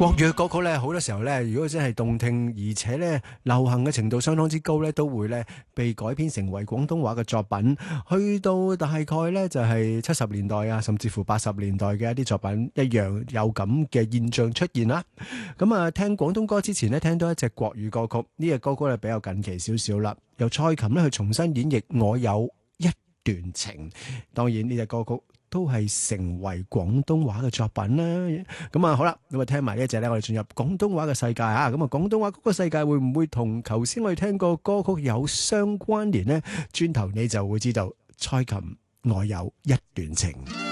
國語歌曲咧，好多時候咧，如果真係動聽，而且咧流行嘅程度相當之高咧，都會咧被改編成為廣東話嘅作品。去到大概咧就係70年代啊，甚至乎80年代嘅一啲作品一樣有咁嘅現象出現啦。咁啊，聽廣東歌之前呢，聽到一隻國語歌曲，呢隻歌曲咧比較近期少少啦，由蔡琴咧去重新演繹《我有一段情》。當然呢隻歌曲都係成為廣東話嘅作品啦。咁啊好啦，咁啊聽埋呢一隻咧，我哋進入廣東話嘅世界啊。咁啊廣東話嗰個世界會唔會同頭先我哋聽過歌曲有相關聯呢？轉頭你就會知道蔡琴《我有一段情》。